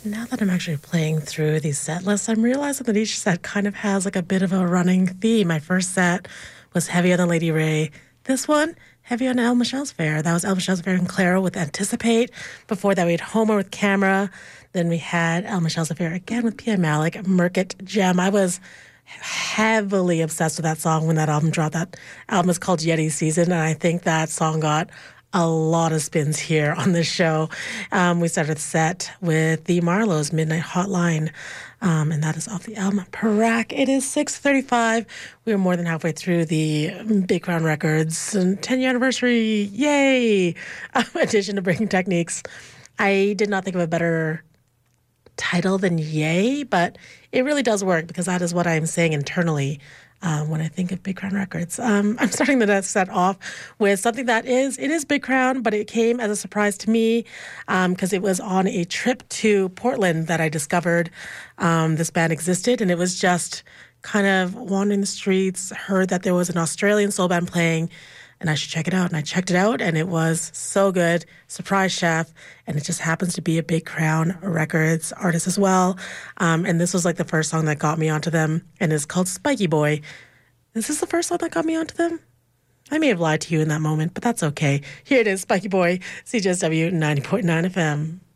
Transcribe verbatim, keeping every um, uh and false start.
Now that I'm actually playing through these set lists, I'm realizing that each set kind of has like a bit of a running theme. My first set was heavy on the Lady Ray. This one, heavy on El Michelle's Fair. That was El Michelle's Fair and Clara with Anticipate. Before that, we had Homer with Camera. Then we had El Michelle's Affair again with Pia Malik, Merkit Gem. I was heavily obsessed with that song when that album dropped. That album is called Yeti Season, and I think that song got a lot of spins here on this show. Um, we started the set with the Marlows' Midnight Hotline, um, and that is off the album Parak. It is six thirty-five. We are more than halfway through the Big Crown Records ten-year anniversary, yay, um, edition of Breaking Techniques. I did not think of a better title than yay, but it really does work because that is what I'm saying internally Um, when I think of Big Crown Records. Um, I'm starting the next set off with something that is, it is Big Crown, but it came as a surprise to me because um, it was on a trip to Portland that I discovered um, this band existed, and it was just kind of wandering the streets, heard that there was an Australian soul band playing, and I should check it out. And I checked it out, and it was so good. Surprise chef, and it just happens to be a Big Crown Records artist as well. Um, and this was like the first song that got me onto them, and it's called Spiky Boy. Is this the first song that got me onto them? I may have lied to you in that moment, but that's okay. Here it is, Spiky Boy, C J S W ninety point nine F M.